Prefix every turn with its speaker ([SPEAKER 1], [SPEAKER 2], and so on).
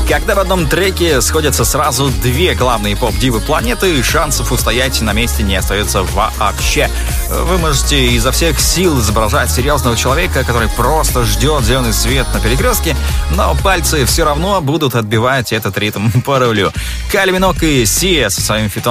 [SPEAKER 1] Когда в одном треке сходятся сразу две главные поп-дивы планеты, шансов устоять на месте не остается вообще. Вы можете изо всех сил изображать серьезного человека, который просто ждет зеленый свет на перекрестке, но пальцы все равно будут отбивать этот ритм по рулю. Кайли Миноуг и Сиа со своим фитом